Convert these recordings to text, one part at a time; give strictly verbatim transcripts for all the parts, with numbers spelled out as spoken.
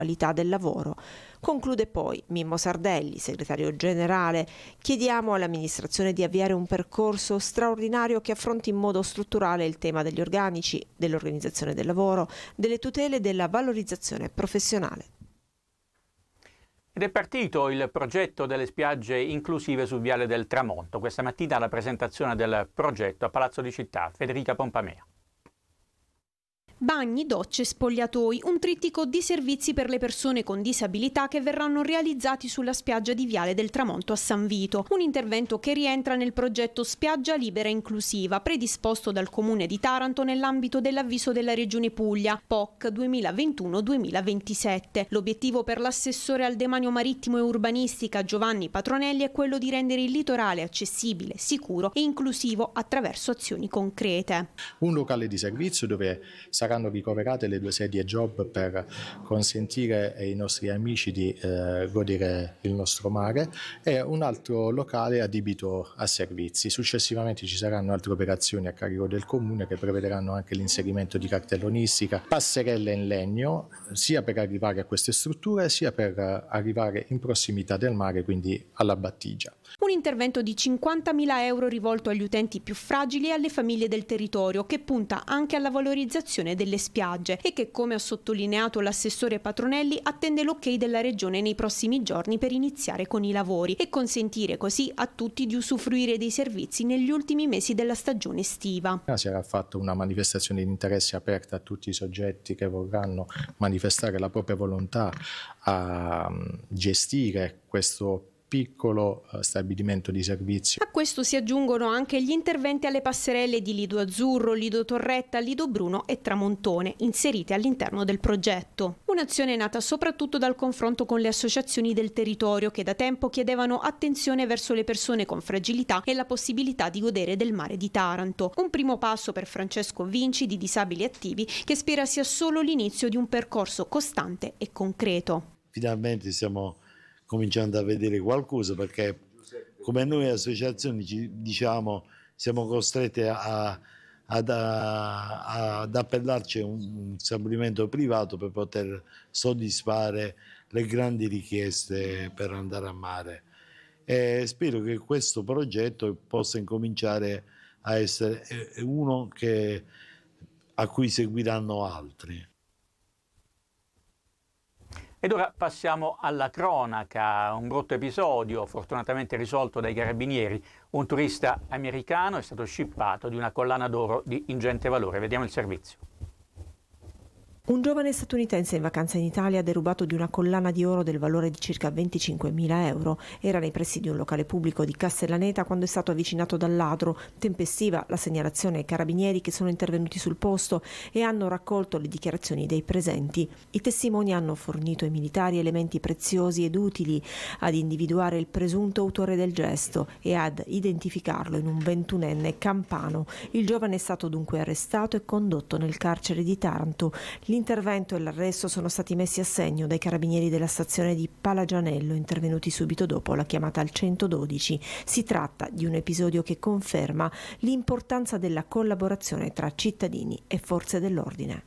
qualità del lavoro. Conclude poi Mimmo Sardelli, segretario generale: chiediamo all'amministrazione di avviare un percorso straordinario che affronti in modo strutturale il tema degli organici, dell'organizzazione del lavoro, delle tutele e della valorizzazione professionale. Ed è partito il progetto delle spiagge inclusive sul Viale del Tramonto. Questa mattina la presentazione del progetto a Palazzo di Città. Federica Pompamea. Bagni, docce, spogliatoi, un trittico di servizi per le persone con disabilità che verranno realizzati sulla spiaggia di Viale del Tramonto a San Vito. Un intervento che rientra nel progetto Spiaggia Libera Inclusiva, predisposto dal Comune di Taranto nell'ambito dell'avviso della Regione Puglia, P O C duemilaventuno duemilaventisette. L'obiettivo per l'assessore al demanio marittimo e urbanistica Giovanni Patronelli è quello di rendere il litorale accessibile, sicuro e inclusivo attraverso azioni concrete. Un locale di servizio dove saranno ricoverate le due sedie job per consentire ai nostri amici di eh, godere il nostro mare, e un altro locale adibito a servizi. Successivamente ci saranno altre operazioni a carico del Comune che prevederanno anche l'inserimento di cartellonistica, passerelle in legno, sia per arrivare a queste strutture sia per arrivare in prossimità del mare, quindi alla battigia. Un intervento di cinquantamila euro rivolto agli utenti più fragili e alle famiglie del territorio, che punta anche alla valorizzazione delle spiagge e che, come ha sottolineato l'assessore Patronelli, attende l'ok della Regione nei prossimi giorni per iniziare con i lavori e consentire così a tutti di usufruire dei servizi negli ultimi mesi della stagione estiva. Si era fatta una manifestazione di interesse aperta a tutti i soggetti che vorranno manifestare la propria volontà a gestire questo piccolo stabilimento di servizio. A questo si aggiungono anche gli interventi alle passerelle di Lido Azzurro, Lido Torretta, Lido Bruno e Tramontone, inserite all'interno del progetto. Un'azione nata soprattutto dal confronto con le associazioni del territorio, che da tempo chiedevano attenzione verso le persone con fragilità e la possibilità di godere del mare di Taranto. Un primo passo per Francesco Vinci di Disabili Attivi, che spera sia solo l'inizio di un percorso costante e concreto. Finalmente stiamo cominciando a vedere qualcosa, perché come noi associazioni ci diciamo siamo costretti a, ad, a, ad appellarci a un, un stabilimento privato per poter soddisfare le grandi richieste per andare a mare, e spero che questo progetto possa incominciare a essere uno che, a cui seguiranno altri. Ed ora passiamo alla cronaca, un brutto episodio fortunatamente risolto dai carabinieri. Un turista americano è stato scippato di una collana d'oro di ingente valore. Vediamo il servizio. Un giovane statunitense in vacanza in Italia, derubato di una collana di oro del valore di circa venticinquemila euro. Era nei pressi di un locale pubblico di Castellaneta quando è stato avvicinato dal ladro. Tempestiva la segnalazione ai carabinieri, che sono intervenuti sul posto e hanno raccolto le dichiarazioni dei presenti. I testimoni hanno fornito ai militari elementi preziosi ed utili ad individuare il presunto autore del gesto e ad identificarlo in un ventunenne campano. Il giovane è stato dunque arrestato e condotto nel carcere di Taranto. L'intervento e l'arresto sono stati messi a segno dai carabinieri della stazione di Palagianello, intervenuti subito dopo la chiamata al centododici. Si tratta di un episodio che conferma l'importanza della collaborazione tra cittadini e forze dell'ordine.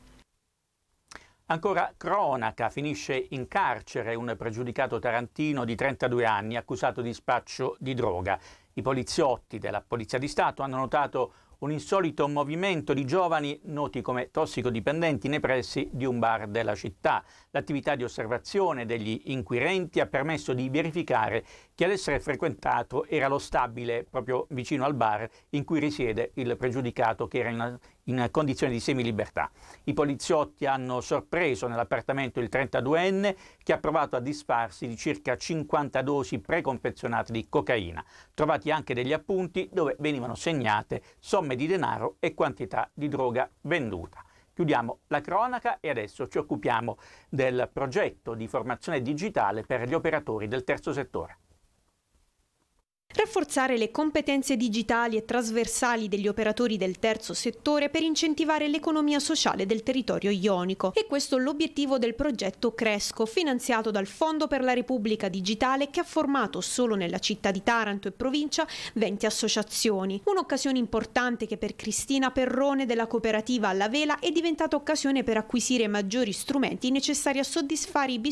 Ancora cronaca, finisce in carcere un pregiudicato tarantino di trentadue anni accusato di spaccio di droga. I poliziotti della Polizia di Stato hanno notato un insolito movimento di giovani noti come tossicodipendenti nei pressi di un bar della città. L'attività di osservazione degli inquirenti ha permesso di verificare che ad essere frequentato era lo stabile proprio vicino al bar in cui risiede il pregiudicato, che era in, in condizioni di semilibertà. I poliziotti hanno sorpreso nell'appartamento il trentaduenne, che ha provato a disfarsi di circa cinquanta dosi preconfezionate di cocaina. Trovati anche degli appunti dove venivano segnate somme di denaro e quantità di droga venduta. Chiudiamo la cronaca e adesso ci occupiamo del progetto di formazione digitale per gli operatori del terzo settore. Rafforzare le competenze digitali e trasversali degli operatori del terzo settore per incentivare l'economia sociale del territorio ionico. E questo è l'obiettivo del progetto Cresco, finanziato dal Fondo per la Repubblica Digitale, che ha formato solo nella città di Taranto e provincia venti associazioni. Un'occasione importante che per Cristina Perrone della cooperativa Alla Vela è diventata occasione per acquisire maggiori strumenti necessari a soddisfare i bisogni